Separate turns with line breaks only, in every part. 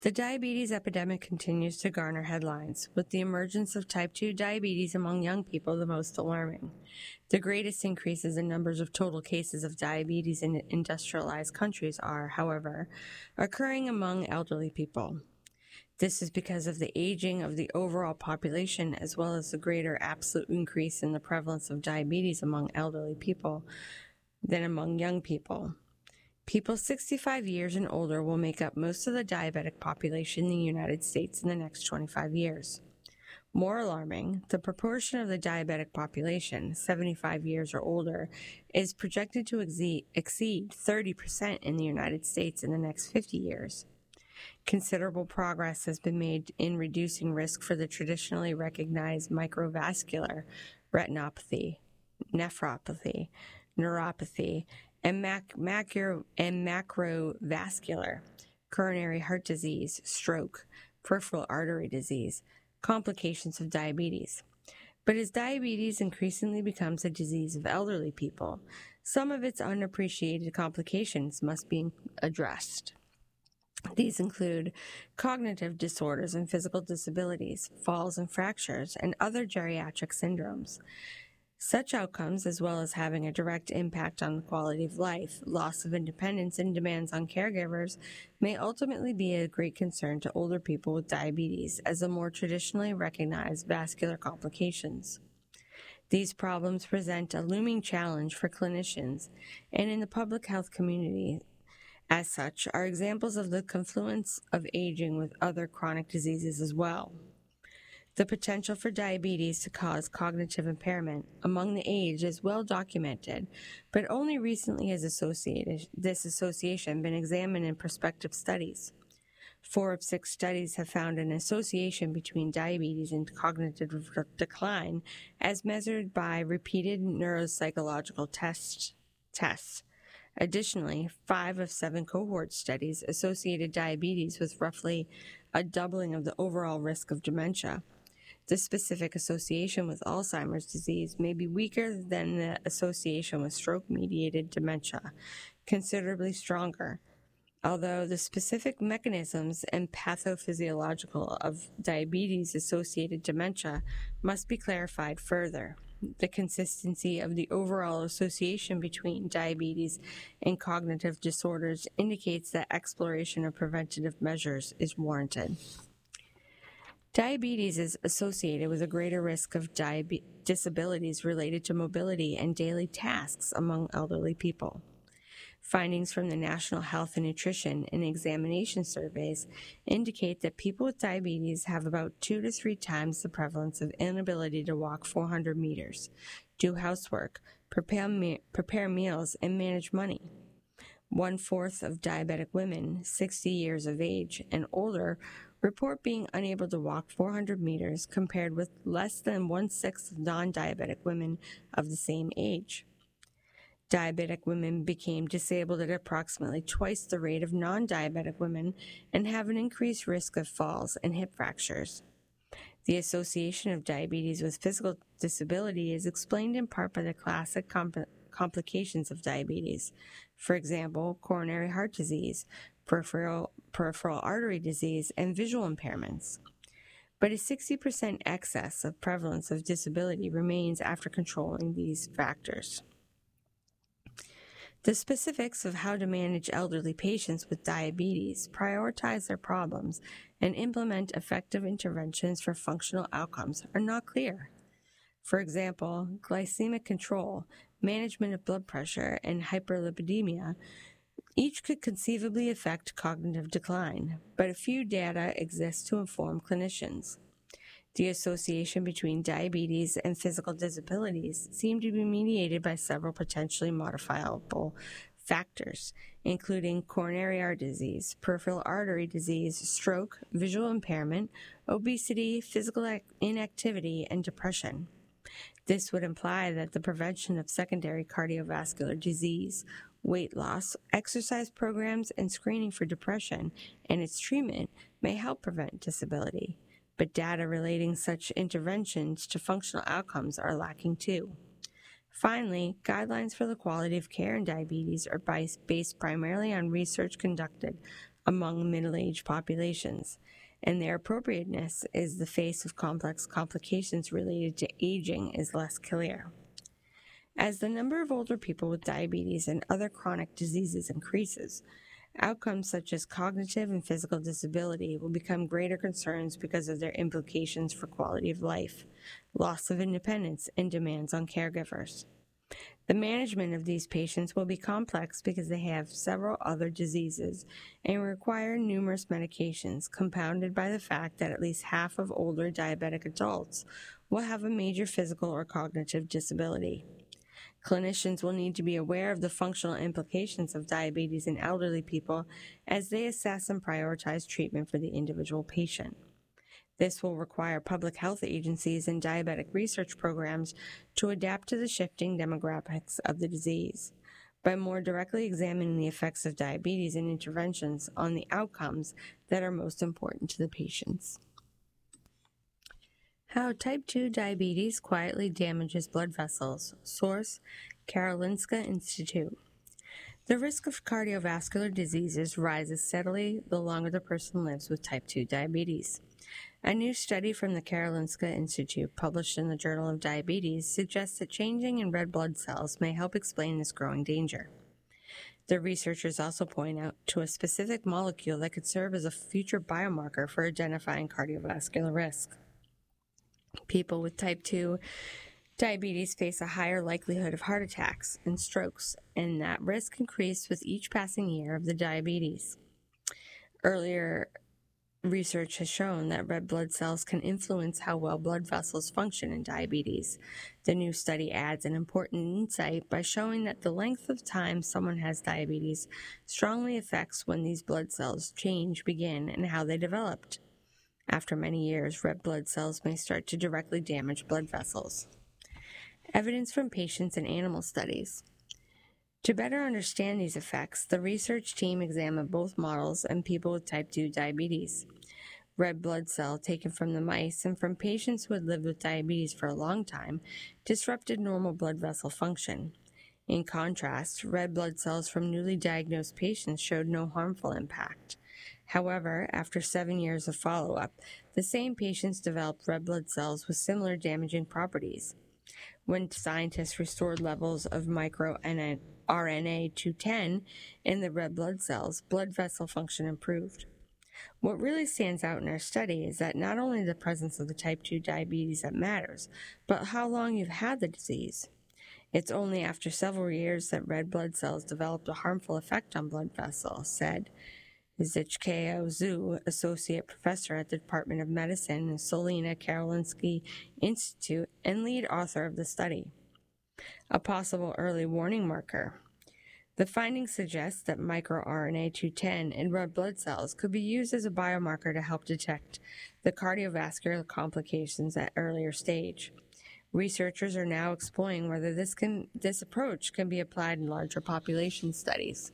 The diabetes epidemic continues to garner headlines, with the emergence of type 2 diabetes among young people the most alarming. The greatest increases in numbers of total cases of diabetes in industrialized countries are, however, occurring among elderly people. This is because of the aging of the overall population as well as the greater absolute increase in the prevalence of diabetes among elderly people than among young people. People 65 years and older will make up most of the diabetic population in the United States in the next 25 years. More alarming, the proportion of the diabetic population, 75 years or older, is projected to exceed 30% in the United States in the next 50 years. Considerable progress has been made in reducing risk for the traditionally recognized microvascular retinopathy, nephropathy, neuropathy, and macrovascular, coronary heart disease, stroke, peripheral artery disease, complications of diabetes. But as diabetes increasingly becomes a disease of elderly people, some of its unappreciated complications must be addressed. These include cognitive disorders and physical disabilities, falls and fractures, and other geriatric syndromes. Such outcomes, as well as having a direct impact on the quality of life, loss of independence, and demands on caregivers, may ultimately be a great concern to older people with diabetes as the more traditionally recognized vascular complications. These problems present a looming challenge for clinicians and in the public health community. As such, are examples of the confluence of aging with other chronic diseases as well. The potential for diabetes to cause cognitive impairment among the aged is well documented, but only recently has this association been examined in prospective studies. 4 of 6 studies have found an association between diabetes and cognitive decline as measured by repeated neuropsychological tests. Additionally, 5 of 7 cohort studies associated diabetes with roughly a doubling of the overall risk of dementia. The specific association with Alzheimer's disease may be weaker than the association with stroke-mediated dementia, considerably stronger, although the specific mechanisms and pathophysiological of diabetes-associated dementia must be clarified further. The consistency of the overall association between diabetes and cognitive disorders indicates that exploration of preventative measures is warranted. Diabetes is associated with a greater risk of disabilities related to mobility and daily tasks among elderly people. Findings from the National Health and Nutrition and Examination Surveys indicate that people with diabetes have about 2 to 3 times the prevalence of inability to walk 400 meters, do housework, prepare meals, and manage money. 1/4 of diabetic women, 60 years of age and older, report being unable to walk 400 meters compared with less than 1/6 of non-diabetic women of the same age. Diabetic women became disabled at approximately twice the rate of non-diabetic women and have an increased risk of falls and hip fractures. The association of diabetes with physical disability is explained in part by the classic complications of diabetes, for example, coronary heart disease, peripheral artery disease, and visual impairments. But a 60% excess of prevalence of disability remains after controlling these factors. The specifics of how to manage elderly patients with diabetes, prioritize their problems, and implement effective interventions for functional outcomes are not clear. For example, glycemic control, management of blood pressure, and hyperlipidemia each could conceivably affect cognitive decline, but a few data exist to inform clinicians. The association between diabetes and physical disabilities seem to be mediated by several potentially modifiable factors, including coronary artery disease, peripheral artery disease, stroke, visual impairment, obesity, physical inactivity, and depression. This would imply that the prevention of secondary cardiovascular disease, weight loss, exercise programs, and screening for depression and its treatment may help prevent disability, but data relating such interventions to functional outcomes are lacking too. Finally, guidelines for the quality of care in diabetes are based primarily on research conducted among middle-aged populations, and their appropriateness in the face of complex complications related to aging is less clear. As the number of older people with diabetes and other chronic diseases increases, outcomes such as cognitive and physical disability will become greater concerns because of their implications for quality of life, loss of independence, and demands on caregivers. The management of these patients will be complex because they have several other diseases and require numerous medications, compounded by the fact that at least half of older diabetic adults will have a major physical or cognitive disability. Clinicians will need to be aware of the functional implications of diabetes in elderly people as they assess and prioritize treatment for the individual patient. This will require public health agencies and diabetic research programs to adapt to the shifting demographics of the disease by more directly examining the effects of diabetes and interventions on the outcomes that are most important to the patients. How type 2 diabetes quietly damages blood vessels. Source: Karolinska Institute. The risk of cardiovascular diseases rises steadily the longer the person lives with type 2 diabetes. A new study from the Karolinska Institute, published in the Journal of Diabetes, suggests that changing in red blood cells may help explain this growing danger. The researchers also point out to a specific molecule that could serve as a future biomarker for identifying cardiovascular risk. People with type 2 diabetes face a higher likelihood of heart attacks and strokes, and that risk increased with each passing year of the diabetes. Earlier research has shown that red blood cells can influence how well blood vessels function in diabetes. The new study adds an important insight by showing that the length of time someone has diabetes strongly affects when these blood cells begin and how they developed. After many years, red blood cells may start to directly damage blood vessels. Evidence from patients and animal studies. To better understand these effects, the research team examined both models and people with type 2 diabetes. Red blood cell taken from the mice and from patients who had lived with diabetes for a long time disrupted normal blood vessel function. In contrast, red blood cells from newly diagnosed patients showed no harmful impact. However, after 7 years of follow-up, the same patients developed red blood cells with similar damaging properties. When scientists restored levels of microRNA-210 in the red blood cells, blood vessel function improved. What really stands out in our study is that not only the presence of the type 2 diabetes that matters, but how long you've had the disease. It's only after several years that red blood cells developed a harmful effect on blood vessels, said Zhikao Zhu, associate professor at the Department of Medicine in Solina Karolinska Institute and lead author of the study. A possible early warning marker. The findings suggest that microRNA-210 in red blood cells could be used as a biomarker to help detect the cardiovascular complications at earlier stage. Researchers are now exploring whether this approach can be applied in larger population studies.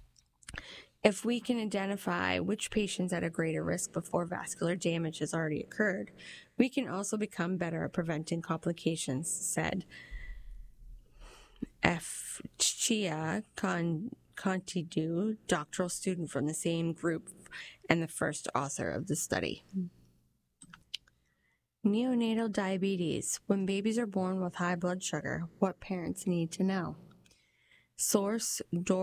If we can identify which patients are at a greater risk before vascular damage has already occurred, we can also become better at preventing complications, said F. Chia Contidu, doctoral student from the same group and the first author of the study. Neonatal diabetes. When babies are born with high blood sugar, what parents need to know. Source: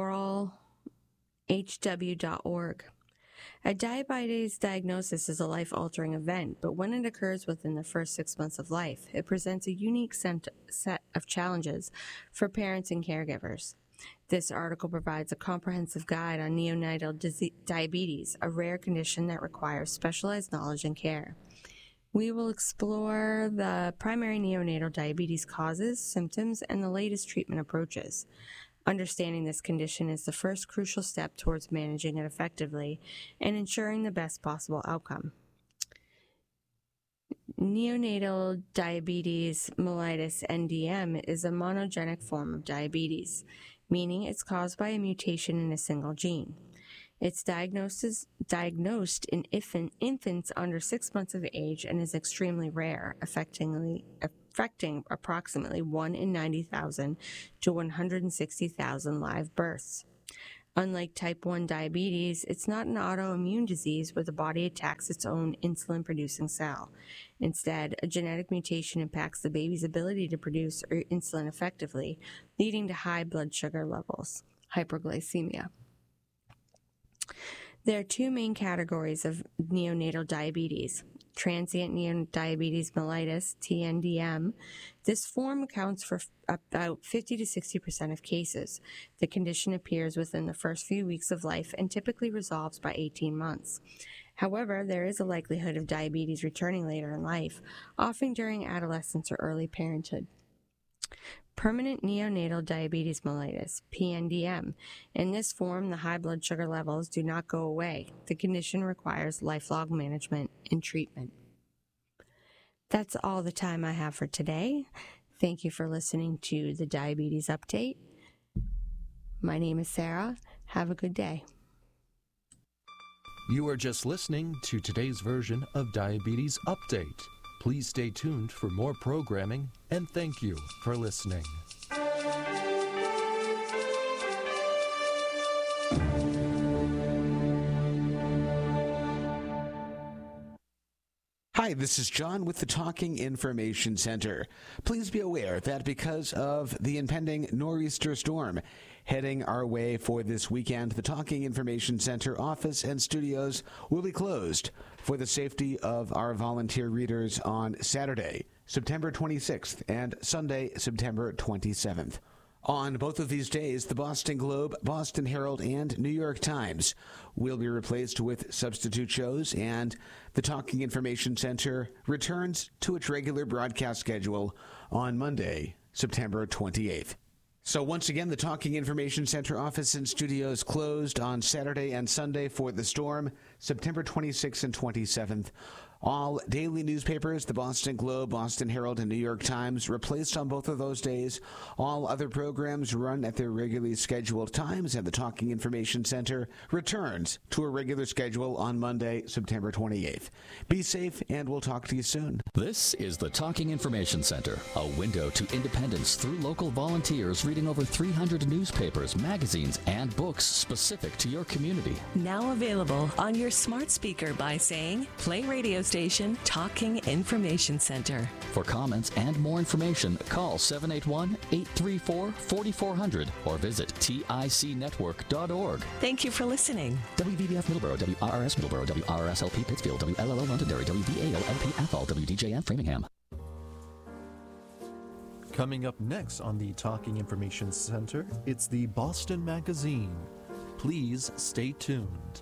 DoralHW.org. A diabetes diagnosis is a life-altering event, but when it occurs within the first 6 months of life, it presents a unique set of challenges for parents and caregivers. This article provides a comprehensive guide on neonatal diabetes, a rare condition that requires specialized knowledge and care. We will explore the primary neonatal diabetes causes, symptoms, and the latest treatment approaches. Understanding this condition is the first crucial step towards managing it effectively and ensuring the best possible outcome. Neonatal diabetes mellitus (NDM) is a monogenic form of diabetes, meaning it's caused by a mutation in a single gene. It's diagnosed in infants under 6 months of age and is extremely rare, affecting approximately 1 in 90,000 to 160,000 live births. Unlike type 1 diabetes, it's not an autoimmune disease where the body attacks its own insulin-producing cell. Instead, a genetic mutation impacts the baby's ability to produce insulin effectively, leading to high blood sugar levels, hyperglycemia. There are two main categories of neonatal diabetes. Transient neodiabetes mellitus, TNDM. This form accounts for about 50 to 60% of cases. The condition appears within the first few weeks of life and typically resolves by 18 months. However, there is a likelihood of diabetes returning later in life, often during adolescence or early parenthood. Permanent neonatal diabetes mellitus, PNDM. In this form, the high blood sugar levels do not go away. The condition requires lifelong management and treatment. That's all the time I have for today. Thank you for listening to the Diabetes Update. My name is Sarah. Have a good day.
You are just listening to today's version of Diabetes Update. Please stay tuned for more programming, and thank you for listening.
Hi, this is John with the Talking Information Center. Please be aware that because of the impending nor'easter storm heading our way for this weekend, the Talking Information Center office and studios will be closed for the safety of our volunteer readers on Saturday, September 26th, and Sunday, September 27th. On both of these days, the Boston Globe, Boston Herald, and New York Times will be replaced with substitute shows, and the Talking Information Center returns to its regular broadcast schedule on Monday, September 28th. So once again, the Talking Information Center office and studios closed on Saturday and Sunday for the storm, September 26th and 27th. All daily newspapers, the Boston Globe, Boston Herald, and New York Times, replaced on both of those days. All other programs run at their regularly scheduled times, and the Talking Information Center returns to a regular schedule on Monday, September 28th. Be safe, and we'll talk to you soon.
This is the Talking Information Center, a window to independence through local volunteers reading over 300 newspapers, magazines, and books specific to your community.
Now available on your smart speaker by saying, play radio station Talking Information Center.
For comments and more information, call 781-834-4400 or visit ticnetwork.org.
Thank you for listening.
WVBF Middleborough, WRRS Middleborough, WRSLP Pittsfield, WLLO Londonderry, WVAO-LP Athol, WDJF Framingham.
Coming up next on the Talking Information Center, it's the Boston Magazine. Please stay tuned.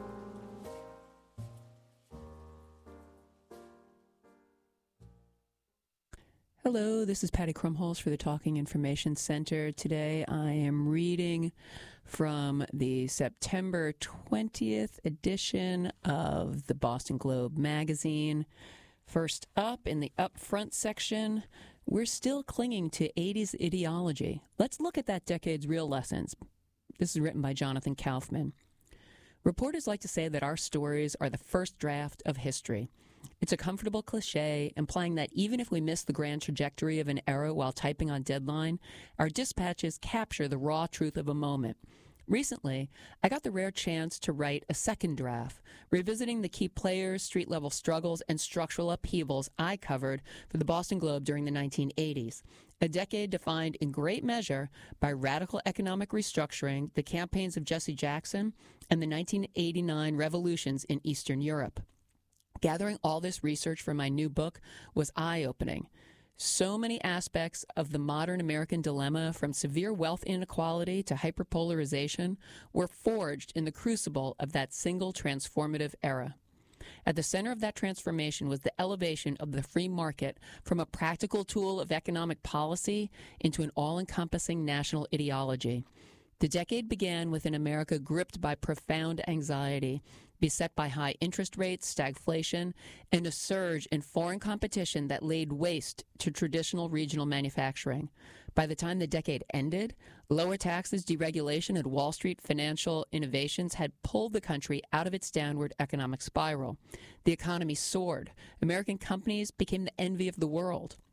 Hello, this is Patty Krumholz for the Talking Information Center. Today I am reading from the September 20th edition of the Boston Globe magazine. First up, in the up front section, we're still clinging to 80s ideology. Let's look at that decade's real lessons. This is written by Jonathan Kaufman. Reporters like to say that our stories are the first draft of history. It's a comfortable cliche, implying that even if we miss the grand trajectory of an era while typing on deadline, our dispatches capture the raw truth of a moment. Recently, I got the rare chance to write a second draft, revisiting the key players, street-level struggles, and structural upheavals I covered for the Boston Globe during the 1980s, a decade defined in great measure by radical economic restructuring, the campaigns of Jesse Jackson, and the 1989 revolutions in Eastern Europe. Gathering all this research for my new book was eye-opening. So many aspects of the modern American dilemma, from severe wealth inequality to hyperpolarization, were forged in the crucible of that single transformative era. At the center of that transformation was the elevation of the free market from a practical tool of economic policy into an all-encompassing national ideology. The decade began with an America gripped by profound anxiety, beset by high interest rates, stagflation, and a surge in foreign competition that laid waste to traditional regional manufacturing. By the time the decade ended, lower taxes, deregulation, and Wall Street financial innovations had pulled the country out of its downward economic spiral. The economy soared. American companies became the envy of the world.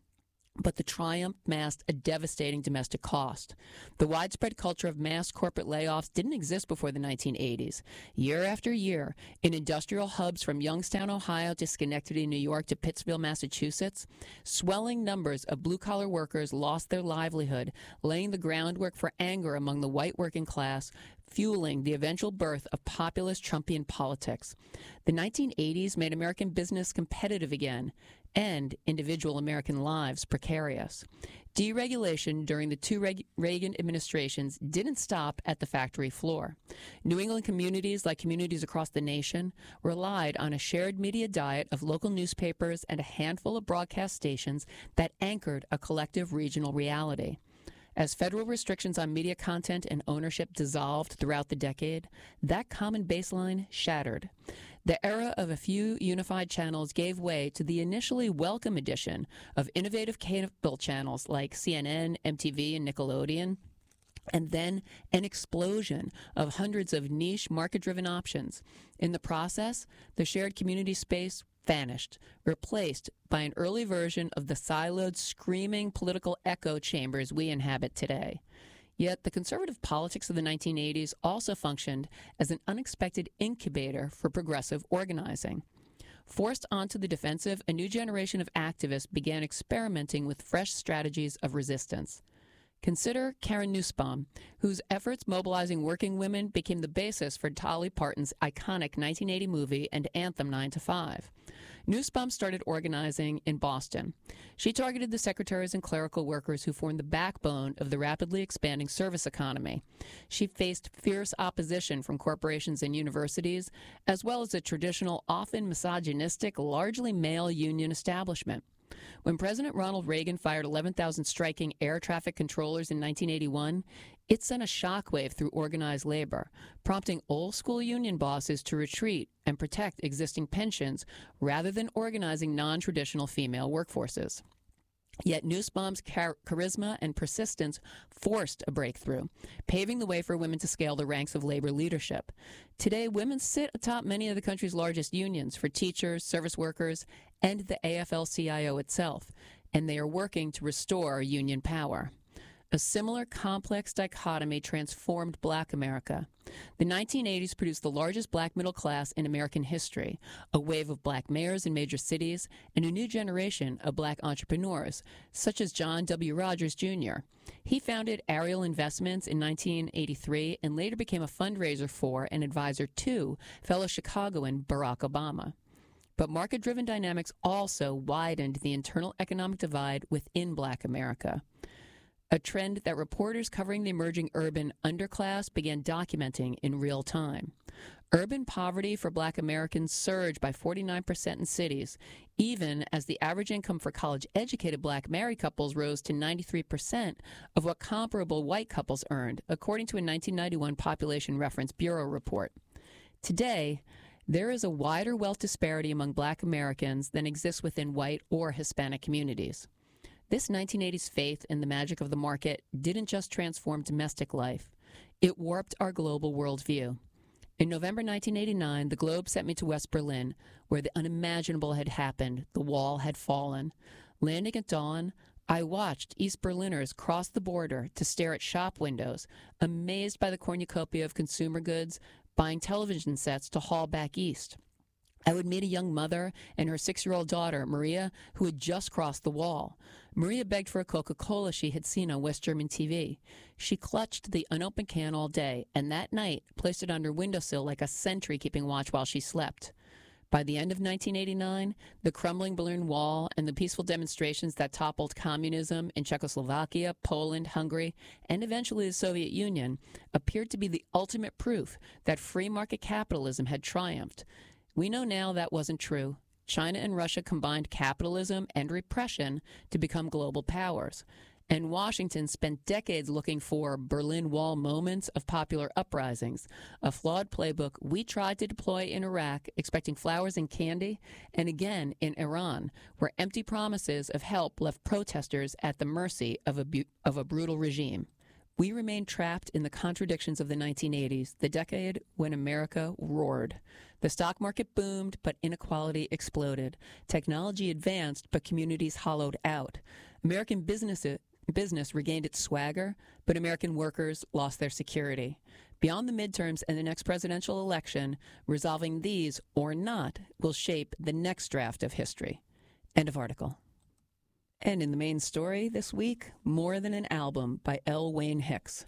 But the triumph masked a devastating domestic cost. The widespread culture of mass corporate layoffs didn't exist before the 1980s. Year after year, in industrial hubs from Youngstown, Ohio to Schenectady, New York to Pittsville, Massachusetts, swelling numbers of blue-collar workers lost their livelihood, laying the groundwork for anger among the white working class, fueling the eventual birth of populist Trumpian politics. The 1980s made American business competitive again, and individual American lives precarious. Deregulation during the two Reagan administrations didn't stop at the factory floor. New England communities, like communities across the nation, relied on a shared media diet of local newspapers and a handful of broadcast stations that anchored a collective regional reality. As federal restrictions on media content and ownership dissolved throughout the decade, that common baseline shattered. The era of a few unified channels gave way to the initially welcome addition of innovative cable channels like CNN, MTV, and Nickelodeon, and then an explosion of hundreds of niche market-driven options. In the process, the shared community space vanished, replaced by an early version of the siloed, screaming political echo chambers we inhabit today. Yet the conservative politics of the 1980s also functioned as an unexpected incubator for progressive organizing. Forced onto the defensive, a new generation of activists began experimenting with fresh strategies of resistance. Consider Karen Nussbaum, whose efforts mobilizing working women became the basis for Dolly Parton's iconic 1980 movie and anthem 9 to 5. Nussbaum started organizing in Boston. She targeted the secretaries and clerical workers who formed the backbone of the rapidly expanding service economy. She faced fierce opposition from corporations and universities, as well as a traditional, often misogynistic, largely male union establishment. When President Ronald Reagan fired 11,000 striking air traffic controllers in 1981, it sent a shockwave through organized labor, prompting old-school union bosses to retreat and protect existing pensions rather than organizing non-traditional female workforces. Yet Nussbaum's charisma and persistence forced a breakthrough, paving the way for women to scale the ranks of labor leadership. Today, women sit atop many of the country's largest unions for teachers, service workers, and the AFL-CIO itself, and they are working to restore union power. A similar complex dichotomy transformed Black America. The 1980s produced the largest Black middle class in American history, a wave of Black mayors in major cities, and a new generation of Black entrepreneurs, such as John W. Rogers, Jr. He founded Ariel Investments in 1983 and later became a fundraiser for and advisor to fellow Chicagoan Barack Obama. But market-driven dynamics also widened the internal economic divide within Black America, a trend that reporters covering the emerging urban underclass began documenting in real time. Urban poverty for Black Americans surged by 49% in cities, even as the average income for college-educated Black married couples rose to 93% of what comparable white couples earned, according to a 1991 Population Reference Bureau report. Today, there is a wider wealth disparity among Black Americans than exists within white or Hispanic communities. This 1980s faith in the magic of the market didn't just transform domestic life. It warped our global worldview. In November 1989, the Globe sent me to West Berlin, where the unimaginable had happened. The wall had fallen. Landing at dawn, I watched East Berliners cross the border to stare at shop windows, amazed by the cornucopia of consumer goods, buying television sets to haul back east. I would meet a young mother and her 6-year-old daughter, Maria, who had just crossed the wall. Maria begged for a Coca-Cola she had seen on West German TV. She clutched the unopened can all day, and that night placed it on her windowsill like a sentry keeping watch while she slept. By the end of 1989, the crumbling Berlin Wall and the peaceful demonstrations that toppled communism in Czechoslovakia, Poland, Hungary, and eventually the Soviet Union appeared to be the ultimate proof that free market capitalism had triumphed. We know now that wasn't true. China and Russia combined capitalism and repression to become global powers. And Washington spent decades looking for Berlin Wall moments of popular uprisings, a flawed playbook we tried to deploy in Iraq, expecting flowers and candy, and again in Iran, where empty promises of help left protesters at the mercy of a brutal regime. We remain trapped in the contradictions of the 1980s, the decade when America roared. The stock market boomed, but inequality exploded. Technology advanced, but communities hollowed out. American business regained its swagger, but American workers lost their security. Beyond the midterms and the next presidential election, resolving these or not will shape the next draft of history. End of article. And in the main story this week, More Than an Album by L. Wayne Hicks.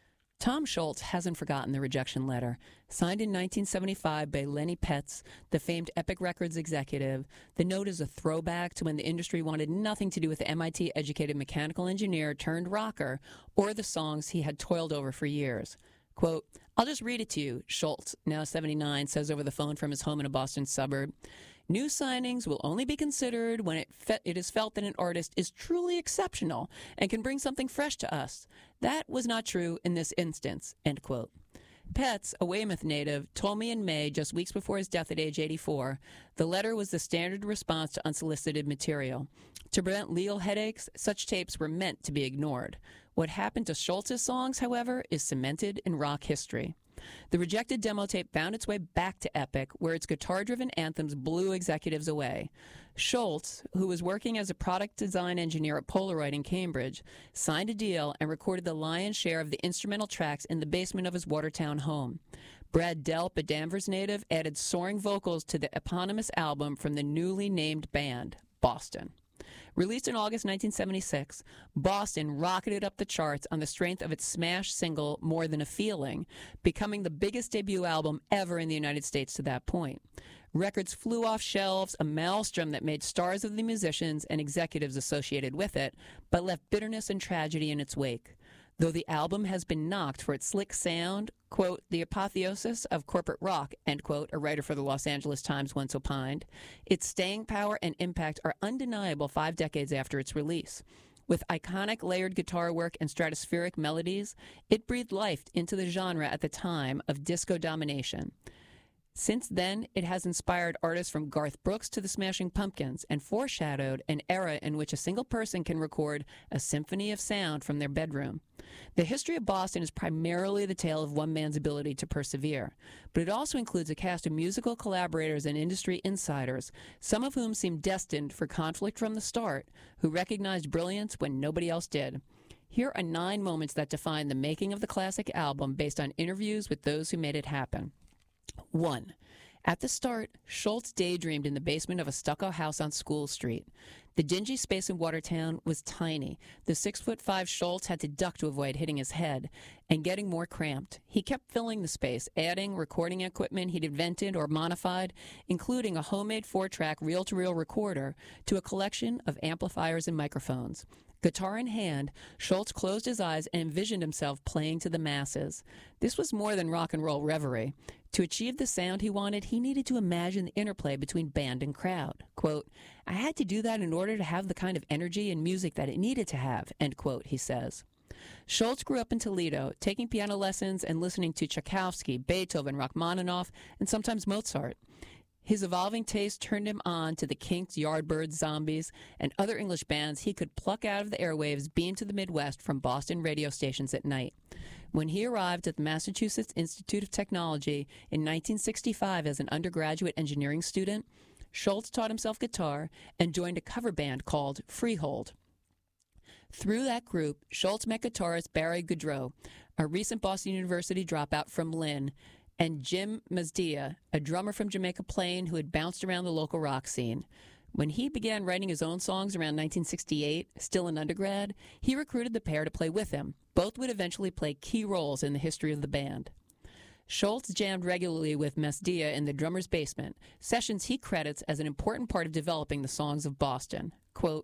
Tom Scholz hasn't forgotten the rejection letter. Signed in 1975 by Lenny Petz, the famed Epic Records executive, the note is a throwback to when the industry wanted nothing to do with the MIT-educated mechanical engineer turned rocker or the songs he had toiled over for years. Quote, "I'll just read it to you," Scholz, now 79, says over the phone from his home in a Boston suburb. "New signings will only be considered when it is felt that an artist is truly exceptional and can bring something fresh to us. That was not true in this instance," end quote. Petz, a Weymouth native, told me in May, just weeks before his death at age 84, the letter was the standard response to unsolicited material. To prevent legal headaches, such tapes were meant to be ignored. What happened to Scholz's songs, however, is cemented in rock history. The rejected demo tape found its way back to Epic, where its guitar-driven anthems blew executives away. Scholz, who was working as a product design engineer at Polaroid in Cambridge, signed a deal and recorded the lion's share of the instrumental tracks in the basement of his Watertown home. Brad Delp, a Danvers native, added soaring vocals to the eponymous album from the newly named band, Boston. Released in August 1976, Boston rocketed up the charts on the strength of its smash single, More Than a Feeling, becoming the biggest debut album ever in the United States to that point. Records flew off shelves, a maelstrom that made stars of the musicians and executives associated with it, but left bitterness and tragedy in its wake. Though the album has been knocked for its slick sound, quote, "the apotheosis of corporate rock," end quote, a writer for the Los Angeles Times once opined, its staying power and impact are undeniable 5 decades after its release. With iconic layered guitar work and stratospheric melodies, it breathed life into the genre at the time of disco domination. Since then, it has inspired artists from Garth Brooks to the Smashing Pumpkins and foreshadowed an era in which a single person can record a symphony of sound from their bedroom. The history of Boston is primarily the tale of one man's ability to persevere, but it also includes a cast of musical collaborators and industry insiders, some of whom seemed destined for conflict from the start, who recognized brilliance when nobody else did. Here are 9 moments that define the making of the classic album based on interviews with those who made it happen. 1. At the start, Scholz daydreamed in the basement of a stucco house on School Street. The dingy space in Watertown was tiny. The 6'5" Scholz had to duck to avoid hitting his head, and getting more cramped. He kept filling the space, adding recording equipment he'd invented or modified, including a homemade 4-track reel-to-reel recorder, to a collection of amplifiers and microphones. Guitar in hand, Scholz closed his eyes and envisioned himself playing to the masses. This was more than rock and roll reverie. To achieve the sound he wanted, he needed to imagine the interplay between band and crowd. Quote, "I had to do that in order to have the kind of energy and music that it needed to have," end quote, he says. Scholz grew up in Toledo, taking piano lessons and listening to Tchaikovsky, Beethoven, Rachmaninoff, and sometimes Mozart. His evolving taste turned him on to the Kinks, Yardbirds, Zombies, and other English bands he could pluck out of the airwaves beamed to the Midwest from Boston radio stations at night. When he arrived at the Massachusetts Institute of Technology in 1965 as an undergraduate engineering student, Scholz taught himself guitar and joined a cover band called Freehold. Through that group, Scholz met guitarist Barry Goudreau, a recent Boston University dropout from Lynn, and Jim Mazdia, a drummer from Jamaica Plain who had bounced around the local rock scene. When he began writing his own songs around 1968, still an undergrad, he recruited the pair to play with him. Both would eventually play key roles in the history of the band. Scholz jammed regularly with Mazdia in the drummer's basement, sessions he credits as an important part of developing the songs of Boston. Quote,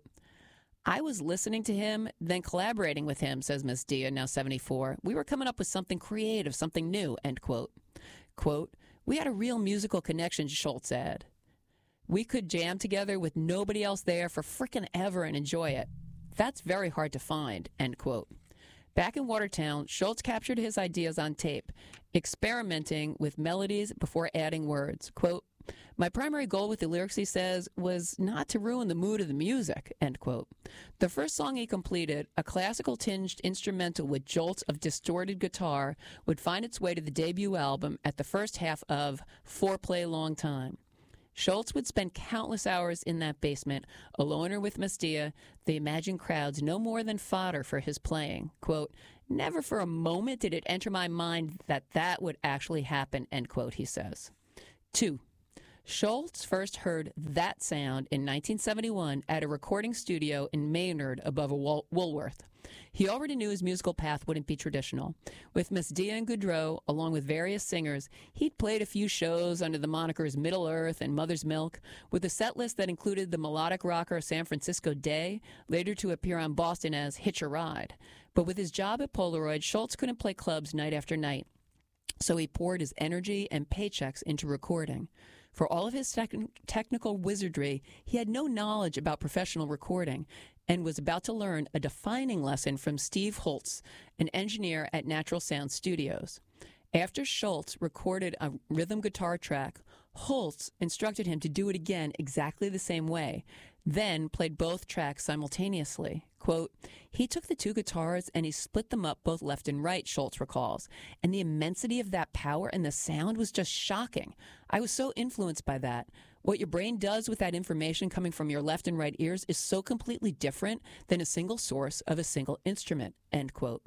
"I was listening to him, then collaborating with him," says Mazdia, now 74. "We were coming up with something creative, something new," end quote. Quote, "We had a real musical connection," Scholz said. "We could jam together with nobody else there for frickin' ever and enjoy it. That's very hard to find," end quote. Back in Watertown, Scholz captured his ideas on tape, experimenting with melodies before adding words. Quote, "My primary goal with the lyrics," he says, "was not to ruin the mood of the music," end quote. The first song he completed, a classical-tinged instrumental with jolts of distorted guitar, would find its way to the debut album at the first half of Foreplay Long Time. Schultz would spend countless hours in that basement, alone or with Mestia. They imagined crowds no more than fodder for his playing. Quote, never for a moment did it enter my mind that that would actually happen, end quote, he says. 2. Schultz first heard that sound in 1971 at a recording studio in Maynard above Woolworth. He already knew his musical path wouldn't be traditional. With Mesdia and Goudreau, along with various singers, he'd played a few shows under the monikers Middle Earth and Mother's Milk, with a set list that included the melodic rocker San Francisco Day, later to appear on Boston as Hitch a Ride. But with his job at Polaroid, Schultz couldn't play clubs night after night, so he poured his energy and paychecks into recording. For all of his technical wizardry, he had no knowledge about professional recording and was about to learn a defining lesson from Steve Holtz, an engineer at Natural Sound Studios. After Schultz recorded a rhythm guitar track, Holtz instructed him to do it again exactly the same way, then played both tracks simultaneously. Quote, he took the two guitars and he split them up both left and right, Schultz recalls, and the immensity of that power and the sound was just shocking. I was so influenced by that. What your brain does with that information coming from your left and right ears is so completely different than a single source of a single instrument, end quote.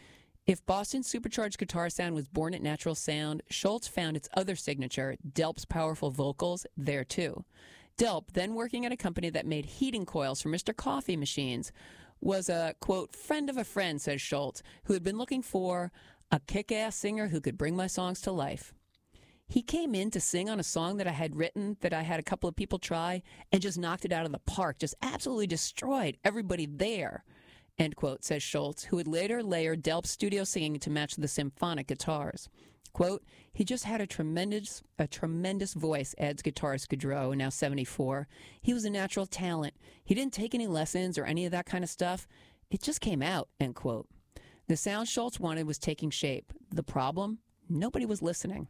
If Boston's supercharged guitar sound was born at Natural Sound, Schultz found its other signature, Delp's powerful vocals, there too. Delp, then working at a company that made heating coils for Mr. Coffee machines, was a, quote, friend of a friend, says Schultz, who had been looking for a kick-ass singer who could bring my songs to life. He came in to sing on a song that I had written, that I had a couple of people try, and just knocked it out of the park, just absolutely destroyed everybody there, end quote, says Schultz, who would later layer Delp's studio singing to match the symphonic guitars. Quote, he just had a tremendous voice, adds guitarist Goudreau, now 74. He was a natural talent. He didn't take any lessons or any of that kind of stuff. It just came out, end quote. The sound Schultz wanted was taking shape. The problem? Nobody was listening.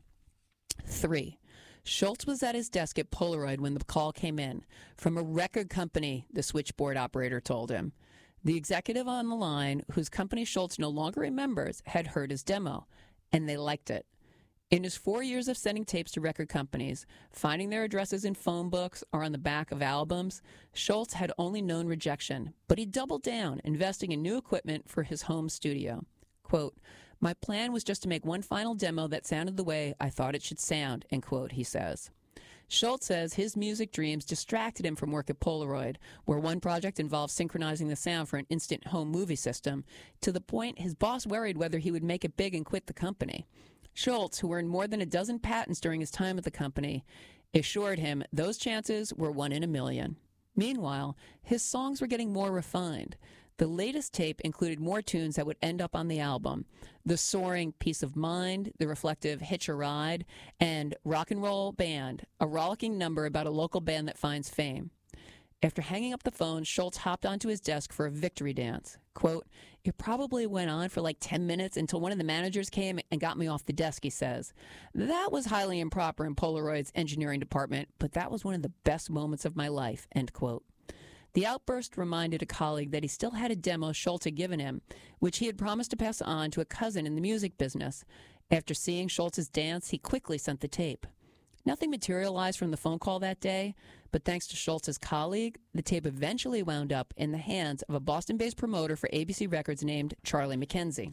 3. Schultz was at his desk at Polaroid when the call came in. From a record company, the switchboard operator told him. The executive on the line, whose company Schultz no longer remembers, had heard his demo, and they liked it. In his 4 years of sending tapes to record companies, finding their addresses in phone books or on the back of albums, Schultz had only known rejection, but he doubled down, investing in new equipment for his home studio. Quote, my plan was just to make one final demo that sounded the way I thought it should sound, end quote, he says. Schultz says his music dreams distracted him from work at Polaroid, where one project involved synchronizing the sound for an instant home movie system, to the point his boss worried whether he would make it big and quit the company. Schultz, who earned more than a dozen patents during his time at the company, assured him those chances were 1 in a million. Meanwhile, his songs were getting more refined. The latest tape included more tunes that would end up on the album: the soaring Peace of Mind, the reflective Hitch a Ride, and Rock and Roll Band, a rollicking number about a local band that finds fame. After hanging up the phone, Schultz hopped onto his desk for a victory dance. Quote, it probably went on for like 10 minutes until one of the managers came and got me off the desk, he says. That was highly improper in Polaroid's engineering department, but that was one of the best moments of my life, end quote. The outburst reminded a colleague that he still had a demo Schultz had given him, which he had promised to pass on to a cousin in the music business. After seeing Schultz's dance, he quickly sent the tape. Nothing materialized from the phone call that day, but thanks to Schultz's colleague, the tape eventually wound up in the hands of a Boston-based promoter for ABC Records named Charlie McKenzie.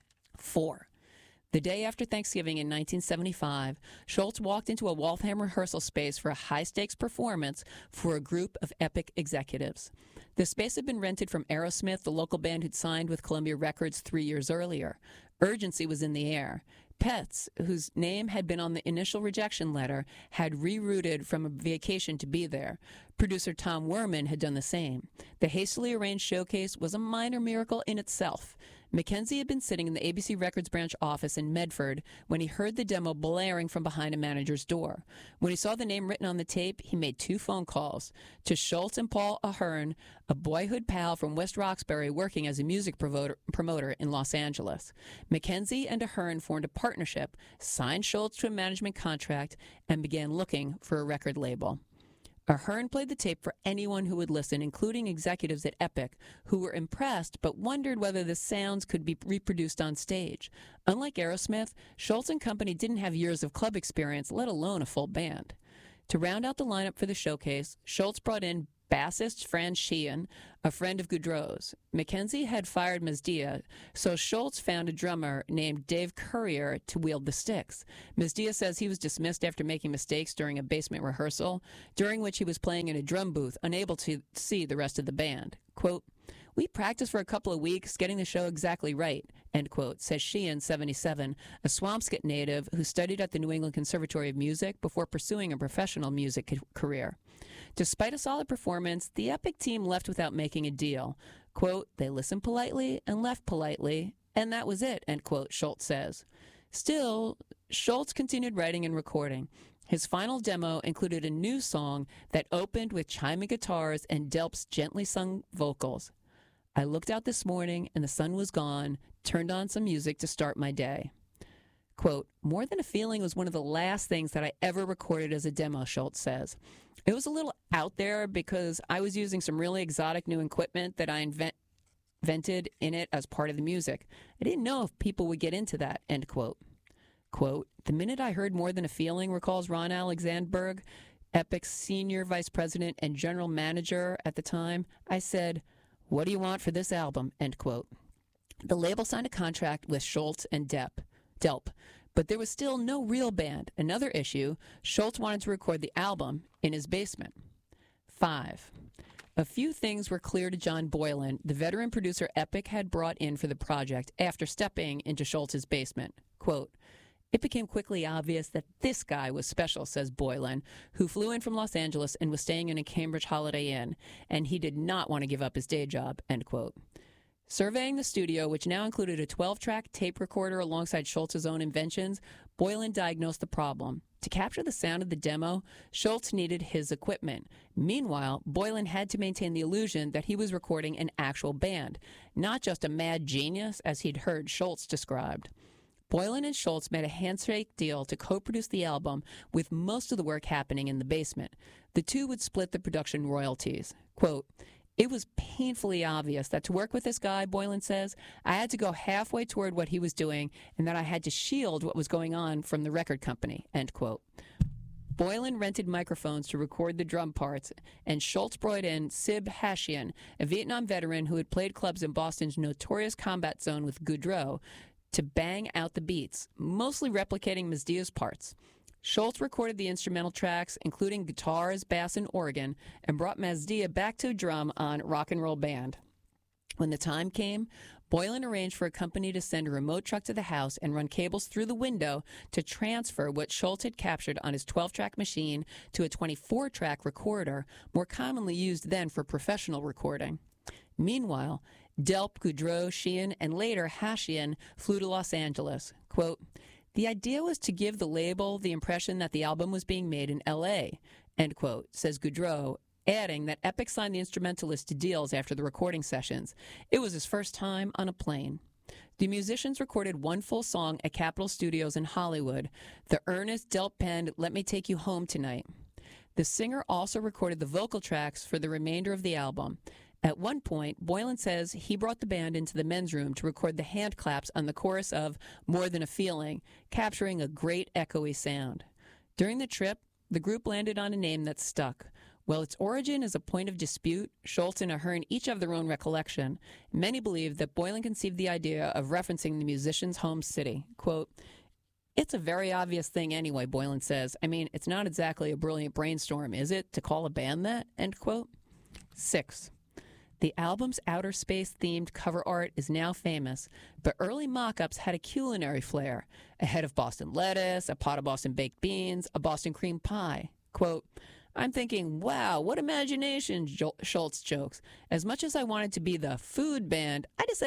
4. The day after Thanksgiving in 1975, Schultz walked into a Waltham rehearsal space for a high-stakes performance for a group of Epic executives. The space had been rented from Aerosmith, the local band who'd signed with Columbia Records 3 years earlier. Urgency was in the air. Pets, whose name had been on the initial rejection letter, had rerouted from a vacation to be there. Producer Tom Werman had done the same. The hastily arranged showcase was a minor miracle in itself. McKenzie had been sitting in the ABC Records branch office in Medford when he heard the demo blaring from behind a manager's door. When he saw the name written on the tape, he made 2 phone calls to Schultz and Paul Ahern, a boyhood pal from West Roxbury working as a music promoter in Los Angeles. McKenzie and Ahern formed a partnership, signed Schultz to a management contract, and began looking for a record label. Ahern played the tape for anyone who would listen, including executives at Epic, who were impressed but wondered whether the sounds could be reproduced on stage. Unlike Aerosmith, Schultz and company didn't have years of club experience, let alone a full band. To round out the lineup for the showcase, Schultz brought in bassist Franz Sheehan, a friend of Goudreau's. Mackenzie had fired Mazdia, so Schultz found a drummer named Dave Courier to wield the sticks. Mazdia says he was dismissed after making mistakes during a basement rehearsal, during which he was playing in a drum booth, unable to see the rest of the band. Quote, "We practiced for a couple of weeks, getting the show exactly right," end quote, says Sheehan, 77, a Swampscott native who studied at the New England Conservatory of Music before pursuing a professional music career. Despite a solid performance, the Epic team left without making a deal. Quote, "They listened politely and left politely, and that was it," end quote, Schultz says. Still, Schultz continued writing and recording. His final demo included a new song that opened with chiming guitars and Delp's gently sung vocals. "I looked out this morning and the sun was gone, turned on some music to start my day." Quote, "More Than a Feeling was one of the last things that I ever recorded as a demo," Schultz says. "It was a little out there because I was using some really exotic new equipment that I invented in it as part of the music. I didn't know if people would get into that," end quote. Quote, "The minute I heard More Than a Feeling," recalls Ron Alexandberg, Epic's senior vice president and general manager at the time, "I said, 'What do you want for this album?' End quote." The label signed a contract with Schultz and Delp, but there was still no real band. Another issue, Schultz wanted to record the album in his basement. 5. A few things were clear to John Boylan, the veteran producer Epic had brought in for the project after stepping into Schultz's basement. Quote, "It became quickly obvious that this guy was special," says Boylan, who flew in from Los Angeles and was staying in a Cambridge Holiday Inn, and he did not want to give up his day job, end quote. Surveying the studio, which now included a 12-track tape recorder alongside Schultz's own inventions, Boylan diagnosed the problem. To capture the sound of the demo, Schultz needed his equipment. Meanwhile, Boylan had to maintain the illusion that he was recording an actual band, not just a mad genius, as he'd heard Schultz described. Boylan and Schultz made a handshake deal to co-produce the album, with most of the work happening in the basement. The two would split the production royalties. Quote, "It was painfully obvious that to work with this guy," Boylan says, "I had to go halfway toward what he was doing and that I had to shield what was going on from the record company," end quote. Boylan rented microphones to record the drum parts, and Schultz brought in Sib Hashian, a Vietnam veteran who had played clubs in Boston's notorious Combat Zone with Goudreau, to bang out the beats, mostly replicating Mazdia's parts. Schultz recorded the instrumental tracks, including guitars, bass, and organ, and brought Mazdia back to drum on Rock and Roll Band. When the time came, Boylan arranged for a company to send a remote truck to the house and run cables through the window to transfer what Schultz had captured on his 12-track machine to a 24-track recorder, more commonly used then for professional recording. Meanwhile, Delp, Goudreau, Sheehan, and later Hashian flew to Los Angeles. Quote, "The idea was to give the label the impression that the album was being made in L.A., end quote, says Goudreau, adding that Epic signed the instrumentalist to deals after the recording sessions. It was his first time on a plane. The musicians recorded one full song at Capitol Studios in Hollywood, the earnest Delp penned "Let Me Take You Home Tonight." The singer also recorded the vocal tracks for the remainder of the album. At one point, Boylan says he brought the band into the men's room to record the hand claps on the chorus of More Than a Feeling, capturing a great echoey sound. During the trip, the group landed on a name that stuck. While its origin is a point of dispute, Schultz and Ahern each have their own recollection. Many believe that Boylan conceived the idea of referencing the musician's home city. Quote, "It's a very obvious thing anyway," Boylan says. "I mean, it's not exactly a brilliant brainstorm, is it, to call a band that?" End quote. 6. The album's outer space-themed cover art is now famous, but early mock-ups had a culinary flair. A head of Boston lettuce, a pot of Boston baked beans, a Boston cream pie. Quote, "I'm thinking, wow, what imagination," Schultz jokes. "As much as I wanted to be the food band,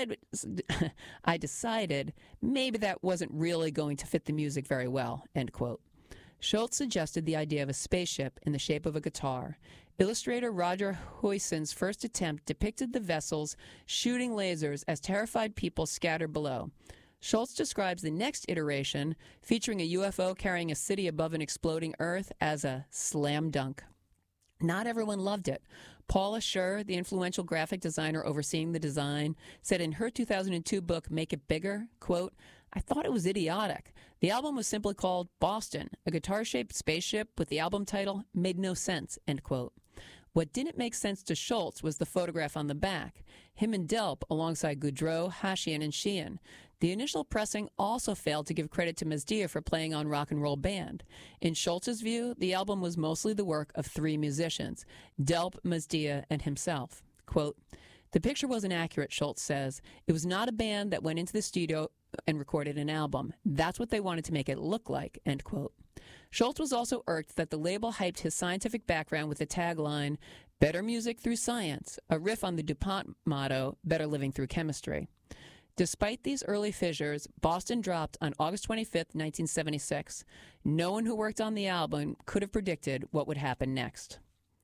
I decided maybe that wasn't really going to fit the music very well," end quote. Schultz suggested the idea of a spaceship in the shape of a guitar. Illustrator Roger Huyson's first attempt depicted the vessels shooting lasers as terrified people scattered below. Schultz describes the next iteration, featuring a UFO carrying a city above an exploding Earth, as a slam dunk. Not everyone loved it. Paula Scher, the influential graphic designer overseeing the design, said in her 2002 book, Make It Bigger, quote, I thought it was idiotic. The album was simply called Boston. A guitar-shaped spaceship with the album title made no sense, end quote. What didn't make sense to Schultz was the photograph on the back. Him and Delp alongside Goudreau, Hashian, and Sheehan. The initial pressing also failed to give credit to Mazdia for playing on Rock and Roll Band. In Schultz's view, the album was mostly the work of 3 musicians, Delp, Mazdia, and himself. Quote, "The picture wasn't accurate," Schultz says. "It was not a band that went into the studio and recorded an album. That's what they wanted to make it look like," end quote. Schultz was also irked that the label hyped his scientific background with the tagline, "Better music through science," a riff on the DuPont motto, "Better living through chemistry." Despite these early fissures, Boston dropped on August 25, 1976. No one who worked on the album could have predicted what would happen next.